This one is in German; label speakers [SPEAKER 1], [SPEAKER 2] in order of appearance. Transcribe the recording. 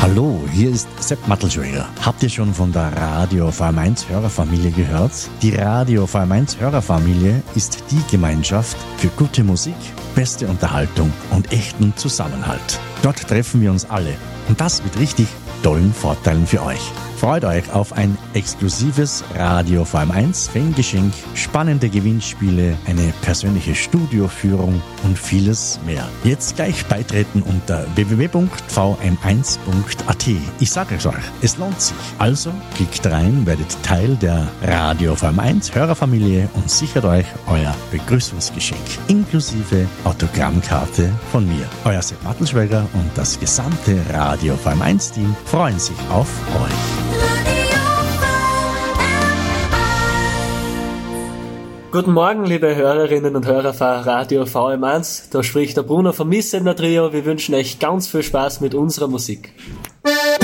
[SPEAKER 1] Hallo, hier ist Sepp Mattelschweiger. Habt ihr schon von der Radio VM1 Hörerfamilie gehört? Die Radio VM1 Hörerfamilie ist die Gemeinschaft für gute Musik, beste Unterhaltung und echten Zusammenhalt. Dort treffen wir uns alle und das mit richtig tollen Vorteilen für euch. Freut euch auf ein exklusives Radio VM1 Fangeschenk, spannende Gewinnspiele, eine persönliche Studioführung und vieles mehr. Jetzt gleich beitreten unter www.vm1.at. Ich sage es euch, es lohnt sich. Also klickt rein, werdet Teil der Radio VM1 Hörerfamilie und sichert euch euer Begrüßungsgeschenk inklusive Autogrammkarte von mir. Euer Sepp Mattelschweiger und das gesamte Radio VM1 Team freuen sich auf euch.
[SPEAKER 2] Guten Morgen, liebe Hörerinnen und Hörer von Radio VM1. Da spricht der Bruno vom Missender Trio. Wir wünschen euch ganz viel Spaß mit unserer Musik.